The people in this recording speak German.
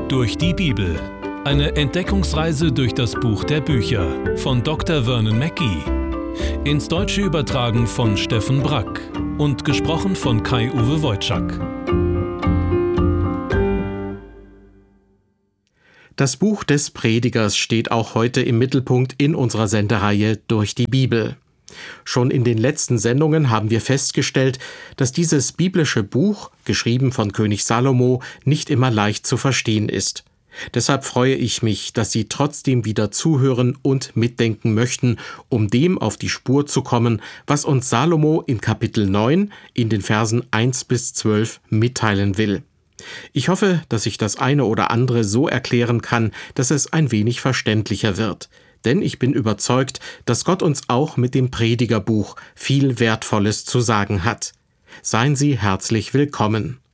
Durch die Bibel. Eine Entdeckungsreise durch das Buch der Bücher von Dr. Vernon Mackey. Ins Deutsche übertragen von Steffen Brack und gesprochen von Kai-Uwe Wojczak. Das Buch des Predigers steht auch heute im Mittelpunkt in unserer Sendereihe Durch die Bibel. Schon in den letzten Sendungen haben wir festgestellt, dass dieses biblische Buch, geschrieben von König Salomo, nicht immer leicht zu verstehen ist. Deshalb freue ich mich, dass Sie trotzdem wieder zuhören und mitdenken möchten, um dem auf die Spur zu kommen, was uns Salomo in Kapitel 9 in den Versen 1 bis 12 mitteilen will. Ich hoffe, dass ich das eine oder andere so erklären kann, dass es ein wenig verständlicher wird. Denn ich bin überzeugt, dass Gott uns auch mit dem Predigerbuch viel Wertvolles zu sagen hat. Seien Sie herzlich willkommen.